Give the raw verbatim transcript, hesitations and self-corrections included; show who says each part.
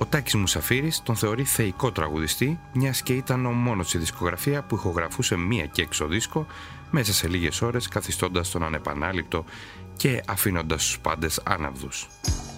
Speaker 1: Ο Τάκης Μουσαφίρης τον θεωρεί θεϊκό τραγουδιστή, μιας και ήταν ο μόνος στη δισκογραφία που ηχογραφούσε μία και έξω δίσκο μέσα σε λίγες ώρες, καθιστώντας τον ανεπανάληπτο και αφήνοντας τους πάντες άναυδους.